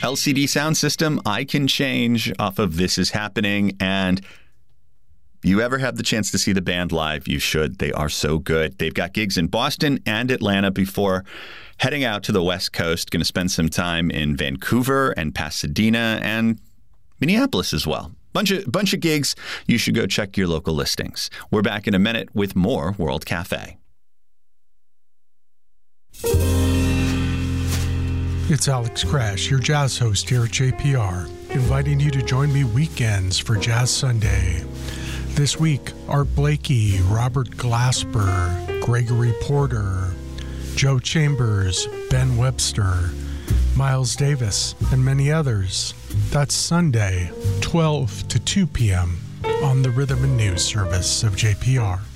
LCD sound system, I Can Change off of This Is Happening. And you ever have the chance to see the band live, you should. They are so good. They've got gigs in Boston and Atlanta before heading out to the West Coast. Going to spend some time in Vancouver and Pasadena and Minneapolis as well. Bunch of gigs. You should go check your local listings. We're back in a minute with more World Cafe. It's Alex Crash, your jazz host here at JPR, inviting you to join me weekends for Jazz Sunday. This week, Art Blakey, Robert Glasper, Gregory Porter, Joe Chambers, Ben Webster, Miles Davis, and many others. That's Sunday, 12 to 2 p.m. on the Rhythm and News service of JPR.